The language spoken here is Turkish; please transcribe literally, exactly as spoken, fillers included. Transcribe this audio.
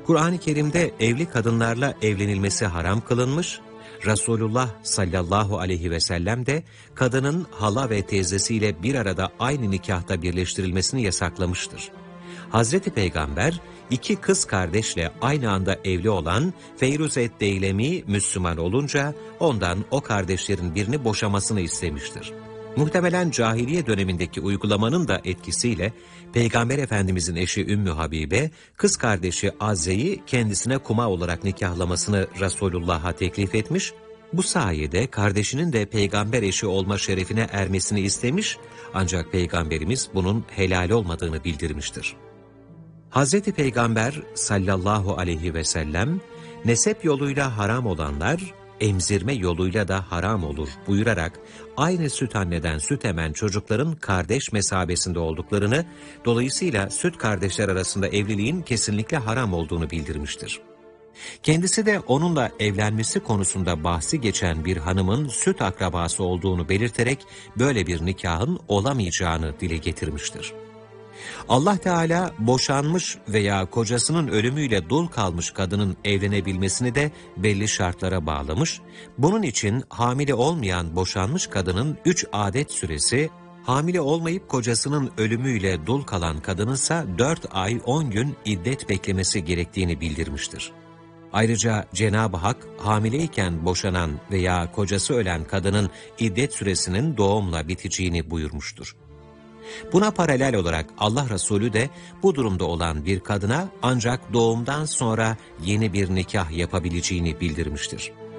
Kur'an-ı Kerim'de evli kadınlarla evlenilmesi haram kılınmış, Resulullah sallallahu aleyhi ve sellem de kadının hala ve teyzesiyle bir arada aynı nikahta birleştirilmesini yasaklamıştır. Hazreti Peygamber iki kız kardeşle aynı anda evli olan Feyruzet Deylemi Müslüman olunca ondan o kardeşlerin birini boşamasını istemiştir. Muhtemelen cahiliye dönemindeki uygulamanın da etkisiyle Peygamber Efendimizin eşi Ümmü Habibe, kız kardeşi Azze'yi kendisine kuma olarak nikahlamasını Resulullah'a teklif etmiş, bu sayede kardeşinin de peygamber eşi olma şerefine ermesini istemiş, ancak Peygamberimiz bunun helal olmadığını bildirmiştir. Hazreti Peygamber sallallahu aleyhi ve sellem, nesep yoluyla haram olanlar, emzirme yoluyla da haram olur buyurarak, aynı süt anneden süt emen çocukların kardeş mesabesinde olduklarını, dolayısıyla süt kardeşler arasında evliliğin kesinlikle haram olduğunu bildirmiştir. Kendisi de onunla evlenmesi konusunda bahsi geçen bir hanımın süt akrabası olduğunu belirterek, böyle bir nikahın olamayacağını dile getirmiştir. Allah Teala boşanmış veya kocasının ölümüyle dul kalmış kadının evlenebilmesini de belli şartlara bağlamış. Bunun için hamile olmayan boşanmış kadının üç adet süresi, hamile olmayıp kocasının ölümüyle dul kalan kadınınsa dört ay on gün iddet beklemesi gerektiğini bildirmiştir. Ayrıca Cenab-ı Hak hamileyken boşanan veya kocası ölen kadının iddet süresinin doğumla biteceğini buyurmuştur. Buna paralel olarak Allah Resulü de bu durumda olan bir kadına ancak doğumdan sonra yeni bir nikah yapabileceğini bildirmiştir.